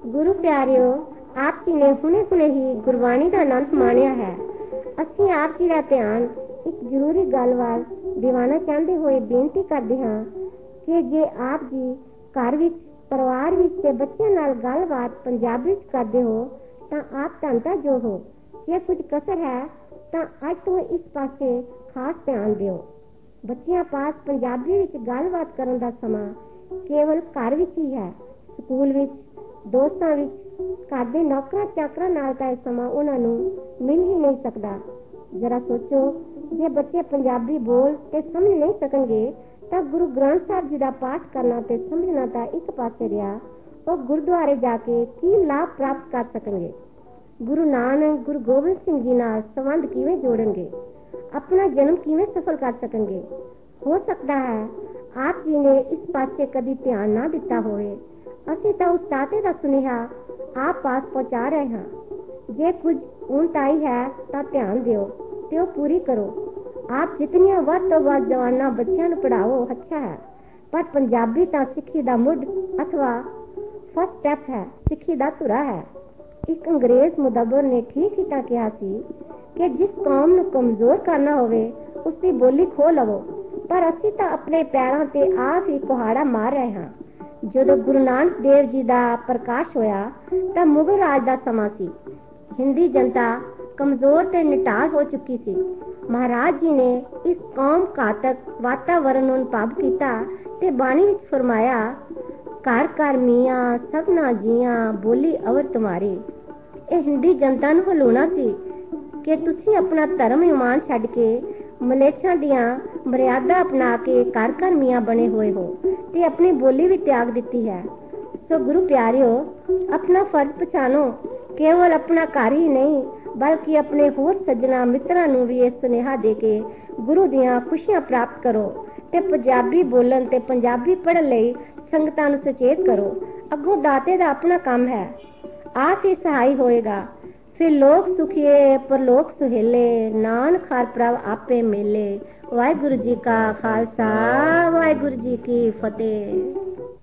गुरु प्यारिओ, आप जी ने हुणे ही गुरबाणी का आनंद माणिया है। ਅਸੀਂ ਆਪ ਜੀ ਦਾ ਧਿਆਨ ਇੱਕ ਜ਼ਰੂਰੀ ਗੱਲ ਵੱਲ ਦਿਵਾਣਾ ਚਾਹੁੰਦੇ ਹੋਏ ਬੇਨਤੀ ਕਰਦੇ ਹਾਂ ਕਿ ਜੇ ਆਪ ਜੀ ਘਰ ਵਿੱਚ, ਪਰਿਵਾਰ ਵਿੱਚ ਤੇ ਬੱਚਿਆਂ ਨਾਲ ਗੱਲਬਾਤ ਪੰਜਾਬੀ ਵਿੱਚ ਕਰਦੇ ਹੋ ਤਾਂ ਆਪ ਧੰਨਤਾ ਜੋ ਹੋ। ਜੇ ਕੁਝ ਕਸਰ ਹੈ ਤਾਂ ਅੱਜ ਤੋਂ ਇਸ ਪਾਸੇ ਖਾਸ ਧਿਆਨ ਦਿਓ। ਬੱਚਿਆਂ ਪਾਸ ਪੰਜਾਬੀ ਵਿੱਚ ਗੱਲਬਾਤ ਕਰਨ ਦਾ ਸਮਾਂ ਕੇਵਲ ਘਰ ਵਿੱਚ ਹੀ ਹੈ। ਸਕੂਲ ਵਿੱਚ, ਦੋਸਤਾਂ ਵਿੱਚ, ਘਰ ਦੇ ਨੌਕਰਾਂ ਚਾਕਰਾਂ ਨਾਲ ਤਾਂ ਇਹ ਸਮਾਂ ਉਹਨਾਂ ਨੂੰ ਮਿਲ ਹੀ ਨਹੀਂ ਸਕਦਾ। ਜਰਾ ਸੋਚੋ, ਜੇ ਬੱਚੇ ਪੰਜਾਬੀ ਬੋਲ ਤੇ ਸਮਝ ਨਹੀਂ ਸਕਣਗੇ ਤਾਂ ਗੁਰੂ ਗ੍ਰੰਥ ਸਾਹਿਬ ਜੀ ਦਾ ਪਾਠ ਕਰਨਾ ਤੇ ਸਮਝਣਾ ਤਾਂ ਇੱਕ ਪਾਸੇ ਰਿਹਾ, ਉਹ ਗੁਰਦੁਆਰੇ ਜਾ ਕੇ ਕੀ ਲਾਭ ਪ੍ਰਾਪਤ ਕਰ ਸਕਣਗੇ? ਗੁਰੂ ਨਾਨਕ, ਗੁਰੂ ਗੋਬਿੰਦ ਸਿੰਘ ਜੀ ਨਾਲ ਸੰਬੰਧ ਕਿਵੇਂ ਜੋੜਨਗੇ? ਆਪਣਾ ਜਨਮ ਕਿਵੇਂ ਸਫਲ ਕਰ ਸਕਣਗੇ? ਹੋ ਸਕਦਾ ਹੈ ਆਪ ਜੀ ਨੇ ਇਸ ਪਾਸੇ ਕਦੀ ਧਿਆਨ ਨਾ ਦਿੱਤਾ ਹੋਵੇ। ਅਸੀਂ ਤਾਂ ਉਸ ਦਾਤੇ ਦਾ ਸੁਨੇਹਾ ਆਪ ਪਾਸ ਪਹੁੰਚਾ ਰਹੇ ਹਾਂ। ਜੇ ਕੁਝ ਉਣਤਾਈ ਹੈ ਤਾਂ ਧਿਆਨ ਦਿਓ ਤੇ ਉਹ ਪੂਰੀ ਕਰੋ। ਆਪ ਜਿਤਨੀਆਂ ਵੱਧ ਤੋਂ ਵੱਧ ਜਵਾਨਾਂ ਬੱਚਿਆਂ ਨੂੰ ਪੜ੍ਹਾਓ, ਅੱਛਾ ਹੈ, ਪਰ ਪੰਜਾਬੀ ਤਾਂ ਸਿੱਖੀ ਦਾ ਮੁੱਢ ਅਥਵਾ ਫਸਟ ਸਟੈਪ ਹੈ, ਸਿੱਖੀ ਦਾ ਧੁਰਾ ਹੈ। ਇੱਕ ਅੰਗਰੇਜ਼ ਮੁਦੱਬਰ ਨੇ ਠੀਕ ਹੀ ਤਾਂ ਕਿਹਾ ਸੀ ਕਿ ਜਿਸ ਕੌਮ ਨੂੰ ਕਮਜ਼ੋਰ ਕਰਨਾ ਹੋਵੇ ਉਸਦੀ ਬੋਲੀ ਖੋਹ ਲਵੋ, ਪਰ ਅਸੀਂ ਤਾਂ ਆਪਣੇ ਪੈਰਾਂ ਤੇ ਆਪ ਹੀ ਕੁਹਾੜਾ ਮਾਰ ਰਹੇ ਹਾਂ। ਜਦੋਂ ਗੁਰੂ ਨਾਨਕ ਦੇਵ ਜੀ ਦਾ ਪ੍ਰਕਾਸ਼ ਹੋਇਆ ਤਾਂ ਮੁਗਲ ਰਾਜ ਦਾ ਸਮਾਂ ਸੀ। ਹਿੰਦੀ ਜਨਤਾ ਕਮਜ਼ੋਰ ਤੇ ਨਿਟਾਲ ਹੋ ਚੁੱਕੀ ਸੀ। ਮਹਾਰਾਜ ਜੀ ਨੇ ਇਸ ਕੌਮ ਘਾਤਕ ਵਾਤਾਵਰਨ ਨੂੰ ਅਨੁਭਵ ਕੀਤਾ ਤੇ ਬਾਣੀ ਵਿੱਚ ਫਰਮਾਇਆ, ਘਰ ਘਰ ਮੀਆਂ ਸਭਨਾ ਜੀਆਂ ਬੋਲੀ ਅਵਰ ਤੁਮਾਰੀ। ਇਹ ਹਿੰਦੀ ਜਨਤਾ ਨੂੰ ਹਲਾਉਣਾ ਸੀ ਕਿ ਤੁਸੀਂ ਆਪਣਾ ਧਰਮ ਇਮਾਨ ਛੱਡ ਕੇ ਮਲੇਛਾਂ ਦੀਆਂ ਮਰਿਆਦਾ ਅਪਣਾ ਕੇ ਘਰ ਘਰ ਮੀਆਂ ਬਣੇ ਹੋਏ ਹੋ ਤੇ ਆਪਣੀ ਬੋਲੀ ਵੀ ਤਿਆਗ ਦਿੱਤੀ ਹੈ। ਸੋ ਗੁਰੂ ਪਿਆਰਿਓ, ਆਪਣਾ ਫਰਜ਼ ਪਛਾਣੋ। ਕੇਵਲ ਆਪਣਾ ਘਰ ਹੀ ਨਹੀਂ ਬਲਕਿ ਆਪਣੇ ਹੋਰ ਸੱਜਣਾ ਮਿੱਤਰਾਂ ਨੂੰ ਵੀ ਇਹ ਸੁਨੇਹਾ ਦੇ ਕੇ ਗੁਰੂ ਦੀਆਂ ਖੁਸ਼ੀਆਂ ਪ੍ਰਾਪਤ ਕਰੋ ਤੇ ਪੰਜਾਬੀ ਬੋਲਣ ਤੇ ਪੰਜਾਬੀ ਪੜ੍ਹਨ ਲਈ ਸੰਗਤਾਂ ਨੂੰ ਸੁਚੇਤ ਕਰੋ। ਅੱਗੋਂ ਦਾਤੇ ਦਾ ਆਪਣਾ ਕੰਮ ਹੈ, ਆਪ ਹੀ ਸਹਾਈ ਹੋਏਗਾ। ਫਿਰ ਲੋਕ ਸੁਖੀਏ ਪਰਲੋਕ ਸੁਹੇਲੇ, ਨਾਨਕ ਹਰ ਪ੍ਰਭ ਆਪੇ ਮੇਲੇ। ਵਾਹਿਗੁਰੂ ਜੀ ਕਾ ਖਾਲਸਾ, ਵਾਹਿਗੁਰੂ ਜੀ ਕੀ ਫਤਿਹ।